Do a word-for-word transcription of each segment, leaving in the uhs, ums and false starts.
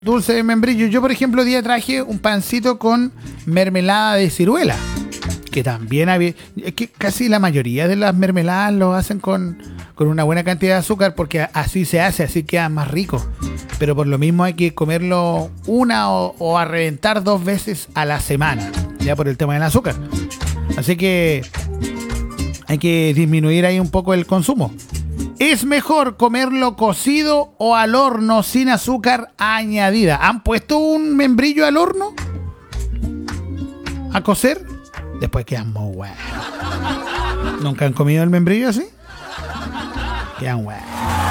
dulce de membrillo. Yo, por ejemplo, hoy día traje un pancito con mermelada de ciruela, que también había, es que casi la mayoría de las mermeladas lo hacen con, con una buena cantidad de azúcar, porque así se hace, así queda más rico. Pero por lo mismo hay que comerlo una o, o a reventar dos veces a la semana, ya por el tema del azúcar. Así que hay que disminuir ahí un poco el consumo. ¿Es mejor comerlo cocido o al horno sin azúcar añadida? ¿Han puesto un membrillo al horno a cocer? Después quedan muy buenos. ¿Nunca han comido el membrillo así? Quedan buenos.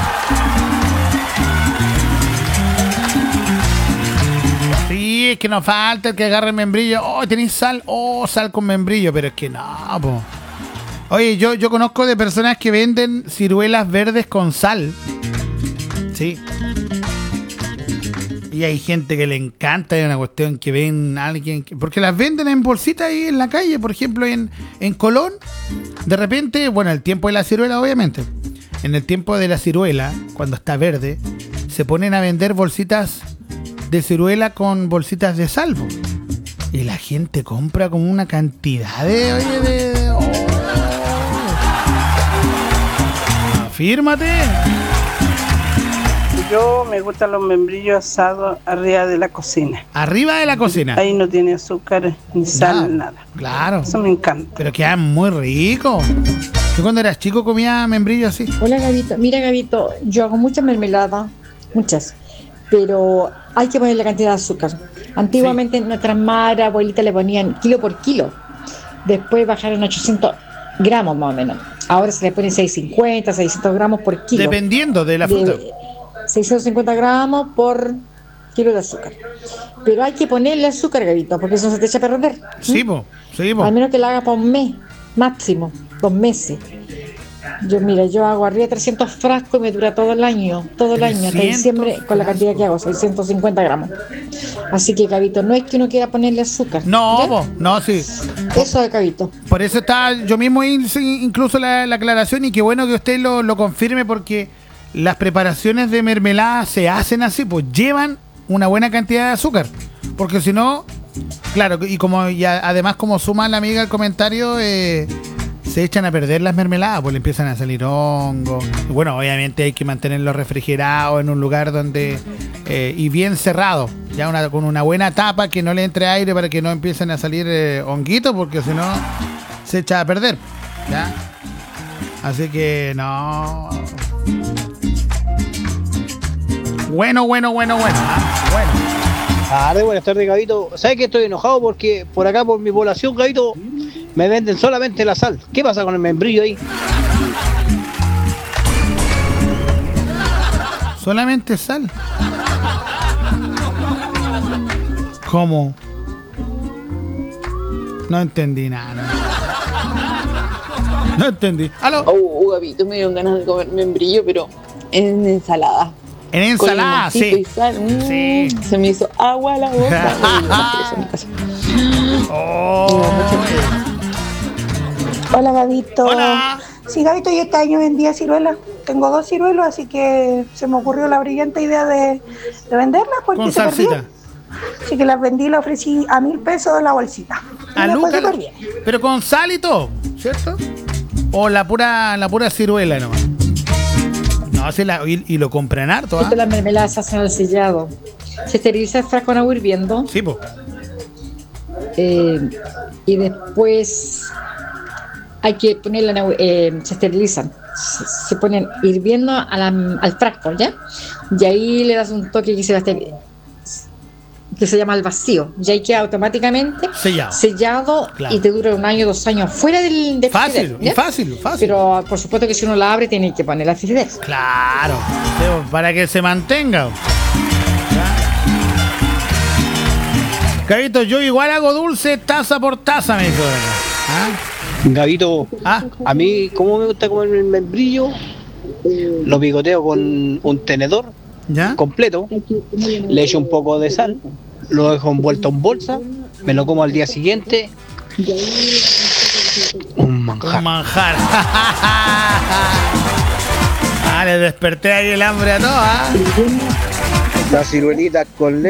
Sí, es que nos falta el que agarre el membrillo. Oh, ¿tenéis sal? Oh, sal con membrillo. Pero es que no, po. Oye, yo, yo conozco de personas que venden ciruelas verdes con sal. Sí. Y hay gente que le encanta, hay una cuestión que ven a alguien... Que, porque las venden en bolsitas ahí en la calle, por ejemplo, en, en Colón. De repente, bueno, el tiempo de la ciruela, obviamente. En el tiempo de la ciruela, cuando está verde, se ponen a vender bolsitas de ciruela con bolsitas de sal. Y la gente compra como una cantidad de... Oye, de... de oh. Fírmate. Yo me gustan los membrillos asados arriba de la cocina. Arriba de la cocina. Ahí no tiene azúcar ni sal, nada. nada. Claro. Eso me encanta. Pero quedan muy ricos. Yo cuando eras chico comía membrillo así. Hola Gabito, mira Gabito, yo hago muchas mermeladas, muchas, pero hay que poner la cantidad de azúcar. Antiguamente sí. Nuestras madres, abuelitas le ponían kilo por kilo. Después bajaron a ochocientos gramos más o menos. Ahora se le pone seiscientos cincuenta, seiscientos gramos por kilo. Dependiendo de la fruta. De seiscientos cincuenta gramos por kilo de azúcar. Pero hay que ponerle azúcar, Gabito, porque eso se te echa a perder. Sí, po, sí, po. Al menos que la haga por un mes, máximo, dos meses. Yo, mira, yo hago arriba de trescientos frascos y me dura todo el año, todo el año, hasta diciembre, con la cantidad que hago, seiscientos cincuenta gramos. Así que, Gabito, no es que uno quiera ponerle azúcar. No, po, no, sí. Eso es, Gabito. Por eso está, yo mismo hice incluso la, la aclaración, y qué bueno que usted lo, lo confirme, porque las preparaciones de mermelada se hacen así, pues llevan una buena cantidad de azúcar. Porque si no, claro, y como y además como suma la amiga el comentario, eh, se echan a perder las mermeladas, pues le empiezan a salir hongos. Y bueno, obviamente hay que mantenerlo refrigerado en un lugar donde eh, y bien cerrado, ya una, con una buena tapa que no le entre aire para que no empiecen a salir eh, honguitos, porque si no se echa a perder, ¿ya? Así que no. Bueno, bueno, bueno, bueno, ¿eh? Bueno. Tarde, buenas tardes, Gabito. ¿Sabes que estoy enojado? Porque por acá, por mi población, Gabito, me venden solamente la sal. ¿Qué pasa con el membrillo ahí? ¿Solamente sal? ¿Cómo? No entendí nada. No, no entendí. ¿Aló? Oh, oh, Gabito, me dieron ganas de comer membrillo, pero en ensalada. En ensalada, sí. Mm, sí. Se me hizo agua la boca. Oh. Hola, Gabito. Hola. Sí, Gabito, yo este año vendía ciruelas. Tengo dos ciruelos, así que se me ocurrió la brillante idea de, de venderlas porque con se salsita. perdían. Así que las vendí y las ofrecí a mil pesos la bolsita. A Lucas, pero con sal y todo, ¿cierto? O la pura, la pura ciruela nomás. No, se la, y, y lo compran harto, ¿eh? Las mermeladas se hacen al sellado. Se esteriliza el frasco en agua hirviendo. Sí, po. Eh, y después hay que ponerla en agua, eh, se esterilizan. Se, se ponen hirviendo a la, al frasco, ¿ya? Y ahí le das un toque que se, esteril, que se llama el vacío. Y ahí queda automáticamente sellado, sellado claro. Y te dura un año, dos años fuera del de fácil, y fácil, fácil. Pero por supuesto que si uno la abre tiene que poner la frigider. Claro, para que se mantenga. Gabito, yo igual hago dulce taza por taza, me dijo. ¿Ah? Gabito, ¿Ah? A mí, como me gusta comer el membrillo, lo picoteo con un tenedor, ¿ya? Completo, le echo un poco de sal, lo dejo envuelto en bolsa, me lo como al día siguiente. Un manjar. Un manjar. Ah, le desperté ahí el hambre a todos, ¿eh? Las ciruelitas con